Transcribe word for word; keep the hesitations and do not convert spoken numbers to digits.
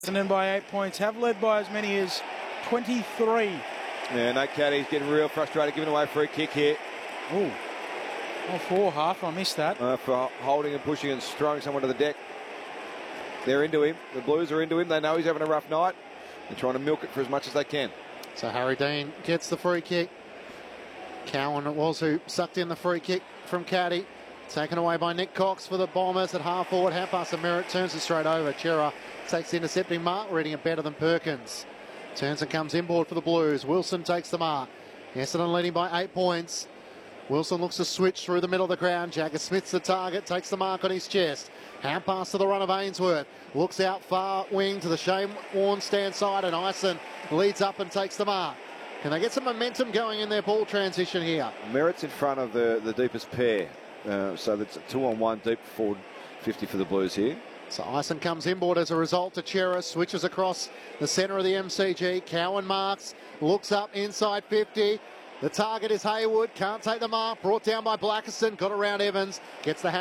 And then by eight points, have led by as many as twenty-three. Yeah, no caddy's getting real frustrated, giving away a free kick here. Oh, oh four half, I missed that. Uh, for holding and pushing and throwing someone to the deck. They're into him. The Blues are into him. They know he's having a rough night. They're trying to milk it for as much as they can. So Harry Dean gets the free kick. Cowan it was who sucked in the free kick from Caddy. Taken away by Nick Cox for the Bombers at half forward. Half past the Merritt turns it straight over. Chera takes the intercepting mark, reading it better than Perkins. Turns and comes inboard for the Blues. Wilson takes the mark. Essendon leading by eight points. Wilson looks to switch through the middle of the ground. Jagger Smith's the target, takes the mark on his chest. Hand pass to the run of Ainsworth. Looks out far wing to the Shane Warne stand side, and Ison leads up and takes the mark. Can they get some momentum going in their ball transition here? Merritt's in front of the, the deepest pair. Uh, so that's a two on one deep forward fifty for the Blues here. So Ison comes inboard as a result to Chera, switches across the centre of the M C G. Cowan marks, looks up inside fifty. The target is Haywood, can't take the mark, brought down by Blackerson, got around Evans, gets the